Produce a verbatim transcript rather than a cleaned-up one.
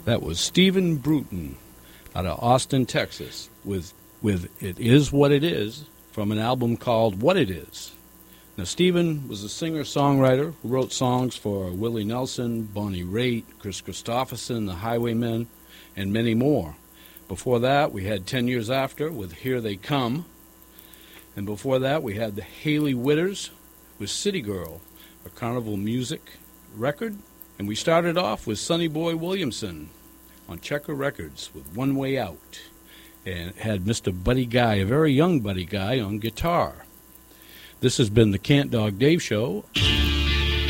That was Stephen Bruton out of Austin, Texas, with with It Is What It Is from an album called What It Is. Now, Stephen was a singer-songwriter who wrote songs for Willie Nelson, Bonnie Raitt, Chris Christopherson, The Highwaymen, and many more. Before that, we had Ten Years After with Here They Come. And before that, we had the Haley Witters with City Girl, a Carnival Music record. And we started off with Sonny Boy Williamson on Checker Records with One Way Out. And it had Mister Buddy Guy, a very young Buddy Guy, on guitar. This has been the Cant Dog Dave Show.